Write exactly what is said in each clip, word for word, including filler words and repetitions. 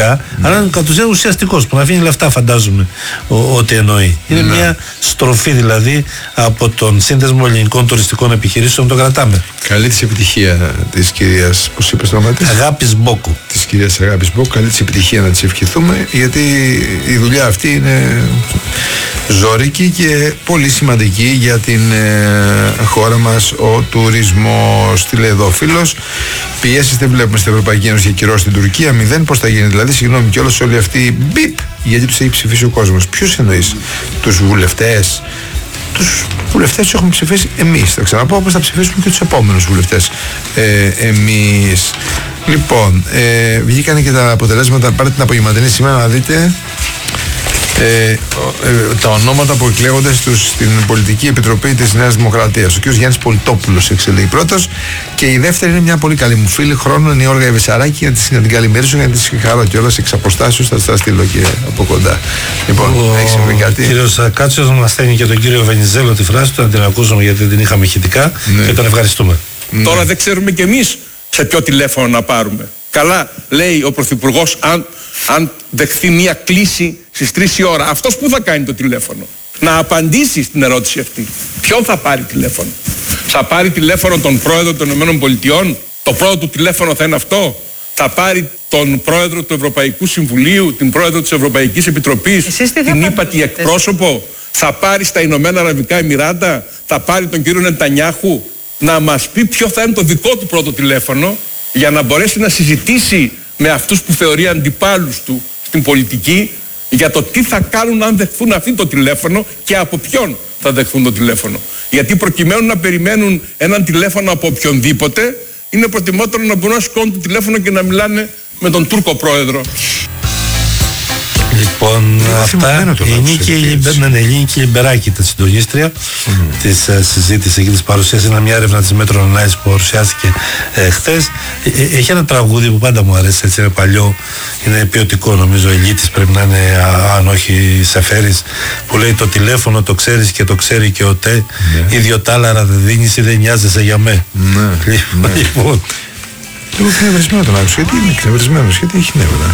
ουσιαστικά, mm. αλλά κατ' ουσίαν ουσιαστικός που να αφήνει λεφτά, φαντάζομαι ο, ό,τι εννοεί. Είναι mm. μια στροφή δηλαδή από τον Σύνδεσμο Ελληνικών Τουριστικών Επιχειρήσεων, το κρατάμε. Καλή της επιτυχία της κυρίας, πώς είπες το όνομα της? Αγάπης Μπόκου. Της κυρίας Αγάπης Μπόκου, καλή της επιτυχία να της ευχηθούμε, γιατί η δουλειά αυτή είναι ζώρικη και πολύ σημαντική για την ε, χώρα μας, ο τουρισμός. Τι λέει εδώ ο φίλος? Πιέσεις δεν βλέπουμε στην Ευρωπαϊκή Ένωση για κυρώσεις στην Τουρκία, μηδέν. Πώς θα γίνει δηλαδή? Συγγνώμη κιόλας, όλοι αυτοί μπιπ, γιατί τους έχει ψηφίσει ο κόσμος. Ποιους εννοείς? Τους βουλευτές? Τους βουλευτές τους έχουμε ψηφίσει εμείς. Θα ξαναπώ, όπως θα ψηφίσουμε και τους επόμενους βουλευτές ε, εμείς. Λοιπόν, ε, βγήκαν και τα αποτελέσματα. Πάρτε την απογευματινή σήμερα να δείτε ε, ε, τα ονόματα που εκλέγονται στους, στην Πολιτική Επιτροπή της Νέας Δημοκρατίας. Ο κ. Γιάννης Πολιτόπουλος εξελέγει πρώτος, και η δεύτερη είναι μια πολύ καλή μου φίλη χρόνων, η Όλγα Ευεσαράκη, για να την καλημερίσω, για να τη συγχαρώ κιόλας εξ αποστάσεως. Θα σας στείλω και από κοντά. Λοιπόν, ο έχει συμβεί κάτι? Ο κύριος Κάτσιος μας στέλνει και τον κύριο Βενιζέλο τη φράση του, να την ακούσουμε γιατί την είχαμε ηχητικά, ναι, και τον ευχαριστούμε. Ναι. Τώρα δεν ξέρουμε κι εμείς σε ποιο τηλέφωνο να πάρουμε. Καλά, λέει ο Πρωθυπουργός, αν, αν δεχθεί μια κλήση στις τρεις η ώρα, αυτός που θα κάνει το τηλέφωνο? Να απαντήσει στην ερώτηση αυτή. Ποιον θα πάρει τηλέφωνο? Θα πάρει τηλέφωνο τον πρόεδρο των ΗΠΑ? Το πρώτο του τηλέφωνο θα είναι αυτό? Θα πάρει τον πρόεδρο του Ευρωπαϊκού Συμβουλίου, την πρόεδρο της Ευρωπαϊκής Επιτροπής, την ύπατη εκπρόσωπο? Θα πάρει στα Ηνωμένα Αραβικά Εμιράτα? Θα πάρει τον κύριο Νετανιάχου? Να μας πει ποιο θα είναι το δικό του πρώτο τηλέφωνο, για να μπορέσει να συζητήσει με αυτούς που θεωρεί αντιπάλους του στην πολιτική για το τι θα κάνουν αν δεχθούν αυτό το τηλέφωνο και από ποιον θα δεχθούν το τηλέφωνο. Γιατί προκειμένου να περιμένουν έναν τηλέφωνο από οποιονδήποτε, είναι προτιμότερο να μπορούν να σηκώνουν το τηλέφωνο και να μιλάνε με τον Τούρκο πρόεδρο. Λοιπόν, αυτά η Νίκη Λιμπεράκη, τη συντονίστρια mm. της uh, συζήτησης και της παρουσίασης, είναι μια έρευνα της Μέτρο Ανάλυσης που παρουσιάστηκε ε, χθες. Ε, έχει ένα τραγούδι που πάντα μου αρέσει, έτσι είναι παλιό, είναι ποιοτικό, νομίζω Ελίτης πρέπει να είναι, α, αν όχι Σεφέρης, που λέει το τηλέφωνο το ξέρεις και το ξέρει και ο ΤΕ, yeah. ίδιο τάλαρα δεν δίνεις ή δεν νοιάζεσαι για με. Ναι, λοιπόν, ναι. λοιπόν. Εγώ εκνευρισμένο τον άκουσα, γιατί είμαι εκνευρισμένος, γιατί έχει νεύρα.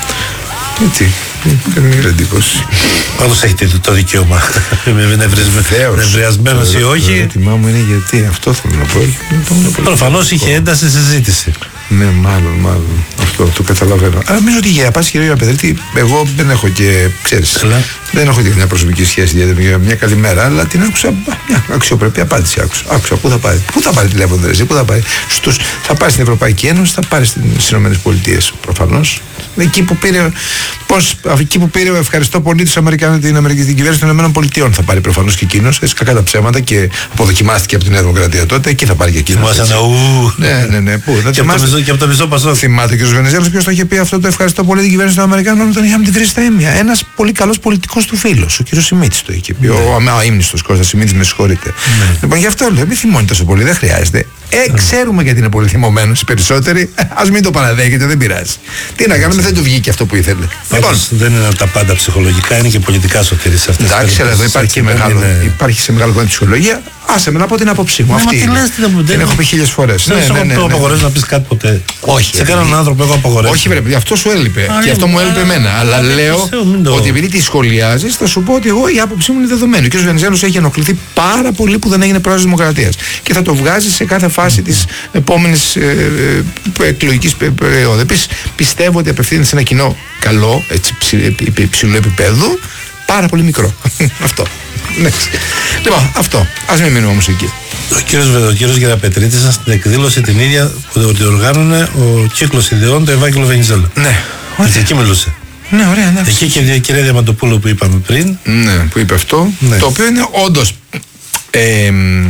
Γιατί, κάνει μια εντύπωση. Πάντως έχετε το, το δικαίωμα. Είμαι νευριασμένος ή όχι. Το ερώτημά μου είναι γιατί, αυτό θέλω να πω. Προφανώς είχε ένταση συζήτηση. Ναι, μάλλον, μάλλον. Αυτό το καταλαβαίνω. Αλλά νομίζω ότι για πάση κυρία Πεδρέτη, εγώ δεν έχω και, ξέρεις, Έλα. δεν έχω και μια προσωπική σχέση για μια καλή μέρα, αλλά την άκουσα, μια αξιοπρεπή απάντηση άκουσα. Άκουσα, πού θα πάει, πού θα πάρει τηλέφωνο, ρε, πού θα πάει. Στους, θα πάει στην Ευρωπαϊκή Ένωση, θα πάρει στις ΗΠΑ προφανώς. Εκεί που πήρε, πώς, εκεί που πήρε, ευχαριστώ πολύ τους Αμερικανούς, την Αμερική, την κυβέρνηση των ΗΠΑ θα πάρει προφανώς και εκείνος, έτσι κακά τα ψέματα, και αποδοκιμάστηκε από την Νέα Δημοκρατία τότε, εκεί θα πάρει και εκείνος. Ναι, ναι, ναι, πού, και από το μισό Πασόκ. Θυμάται και ο Βενιζέλος ποιος το είχε πει αυτό, το ευχαριστώ πολύ την κυβέρνηση των Αμερικανών όταν είχαμε την κρίση στα Έμια. Ένας πολύ καλός πολιτικός του φίλος, ο κ. Σιμίτης το είχε πει. Ναι. Ο αμήμνηστος Κώστας Σιμίτης, με συγχωρείτε. Ναι. Λοιπόν, γι' αυτό λέω, μην θυμώνει τόσο πολύ, δεν χρειάζεται. Ε, ναι. Ξέρουμε γιατί είναι πολύ θυμωμένος οι περισσότεροι. Ας μην το παραδέχεται, δεν πειράζει. Τι να κάνουμε, δεν του βγήκε αυτό που ήθελε. Λοιπόν, δεν είναι τα πάντα ψυχολογικά, είναι και πολιτικά σωτήρι σε αυτές. Εντάξει, αλλά εδώ υπάρχει, μεγάλο, είναι... υπάρχει σε μεγάλο κομμάτι ψυχολογία. Άσε με να πω την άποψή μου. Αυτή είναι. Την έχω πει χίλιες φορές. Δεν σου έχω απαγορεύσει να πεις κάτι ποτέ. Όχι. Σε κανέναν άνθρωπο έχω απαγορεύσει. Όχι, πρέπει, αυτό σου έλειπε. Και αυτό μου έλειπε εμένα. Αλλά λέω ότι επειδή τη σχολιάζει, θα σου πω ότι εγώ η άποψή μου είναι δεδομένη. Και ο Βενιζέλος έχει ενοχληθεί πάρα πολύ που δεν έγινε πρόεδρος της Δημοκρατίας. Και θα το βγάζει σε κάθε φάση της επόμενης εκλογικής περίοδου. Επίσης, πιστεύω ότι απευθύνεται σε ένα κοινό καλό, υψηλού επίπεδου, πάρα πολύ μικρό. Αυτό. Λοιπόν, αυτό. Ας μην μείνουμε όμως εκεί. Ο κύριος, ο κύριος Γεραπετρίτης στην εκδήλωση την ίδια που διοργάνωνε ο κύκλος ιδεών του Ευάγγελο Βενιζέλο. Ναι. Έτσι, εκεί μιλούσε. Ναι, ωραία, ναι. Εκεί και η κυρία Διαμαντοπούλου που είπαμε πριν. Ναι, που είπε αυτό. Ναι. Το οποίο είναι όντως ε,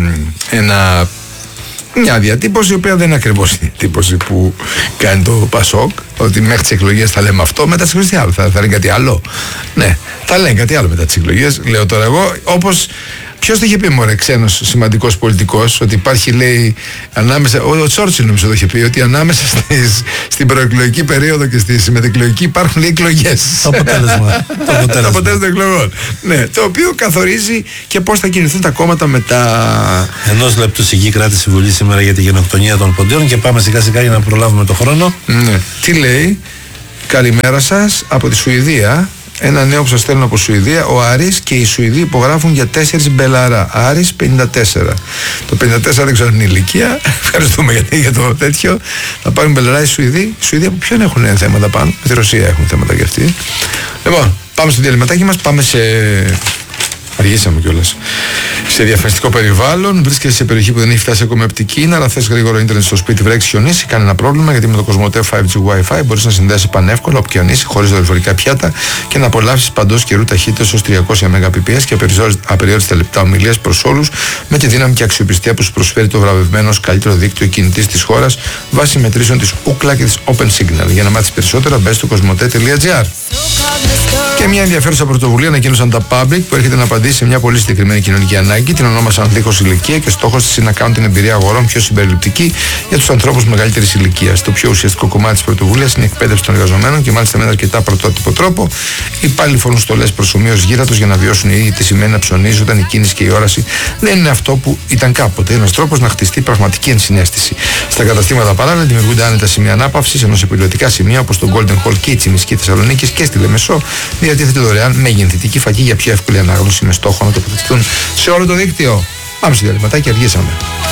ένα... μια διατύπωση η οποία δεν είναι ακριβώς η διατύπωση που κάνει το Πασόκ, ότι μέχρι τις εκλογές θα λέμε αυτό, μετά τις εκλογές τι άλλο, θα, θα λένε κάτι άλλο. Ναι, θα λένε κάτι άλλο μετά τις εκλογές, λέω τώρα εγώ, όπως ποιος το είχε πει μωρέ ξένος σημαντικός πολιτικός, ότι υπάρχει λέει ανάμεσα, ο, ο Τσόρτσιλ νομίζω το είχε πει, ότι ανάμεσα στις, στην προεκλογική περίοδο και στη συμμετεκλογική υπάρχουν λέει εκλογές. Το αποτέλεσμα. το αποτέλεσμα. το αποτέλεσμα των εκλογών. Ναι, το οποίο καθορίζει και πώς θα κινηθούν τα κόμματα μετά. Ενός λεπτού σιγή κράτησε η Βουλή σήμερα για τη γενοκτονία των Ποντίων και πάμε σιγά σιγά για να προλάβουμε το χρόνο. Ναι. Τι λέει? Καλημέρα σας από τη Σουηδία. Ένα νέο που σας στέλνω από Σουηδία. Ο Άρης και οι Σουηδοί υπογράφουν για τέσσερις μπελαρά. Άρης πενήντα τέσσερα. Το πενήντα τέσσερα δεν ξέρω την ηλικία. Ευχαριστούμε γιατί για το τέτοιο. Θα πάρουν μπελαρά οι Σουηδοί. Οι Σουηδοί από ποιον έχουν θέματα πάνω? Με τη Ρωσία έχουν θέματα και αυτοί. Λοιπόν, πάμε στο διαλυματάκι μας. Πάμε σε. Αργήσαμε κιόλας. Σε διαφημιστικό περιβάλλον, βρίσκεσαι σε περιοχή που δεν έχει φτάσει ακόμα οπτική, αλλά θες γρήγορο ίντερνετ στο σπίτι, βρέξει, χιονίσει, κανένα πρόβλημα, γιατί με το Κοσμοτέ φάιβ τζι Wi-Fi μπορείς να συνδέσεις πανεύκολα όπου χιονίσει, χωρίς δορυφορικά πιάτα και να απολαύσεις παντός καιρού ταχύτητας ως τριακόσια μεγαμπιτ και απεριόριστα λεπτά ομιλίας προς όλους, με τη δύναμη και αξιοπιστία που σου προσφέρει το βραβευμένο ως καλύτερο δίκτυο κινητής της χώρας βάσει μετρήσεων της Ookla και της Open Signal. Για να μάθεις περισσότερα, μπες στο κοσμοτέ τελεία τζι άρ. Και μια ενδιαφέρουσα πρωτοβουλία ανακοίνωσαν τα Public που έρχεται να απαντήσει σε μια πολύ συγκεκριμένη κοινωνική ανάγκη. Την ονόμασαν δίχως ηλικία και στόχος της είναι να κάνουν την εμπειρία αγορών πιο συμπεριληπτική για τους ανθρώπους μεγαλύτερης ηλικίας. Το πιο ουσιαστικό κομμάτι της πρωτοβουλίας είναι η εκπαίδευση των εργαζομένων και μάλιστα με ένα αρκετά πρωτότυπο τρόπο. Οι υπάλληλοι φορούν στολές προσωμείως γύρατος για να βιώσουν οι ίδιοι τι σημαίνει να ψωνίζει όταν η κίνηση και η όραση δεν είναι αυτό που ήταν κάποτε. Ένας τρόπος να χτιστεί πραγματική ενσυναίσθηση. Στα καταστήματα παράλληλα δημιουργούνται άνετα σημεία ανάπαυσης, ενώ σε πιλωτικά σημεία όπως το Golden Hall και η Τσιμισκή Θεσσαλονίκης και στη Λεμεσό διατίθεται δωρεάν μεγενθητική φακή για πιο εύκολη ανάγνωση με στόχο να τοποθετηθούν σε όλο το δίκτυο. Πάμε στο διαλυματάκι, αργήσαμε.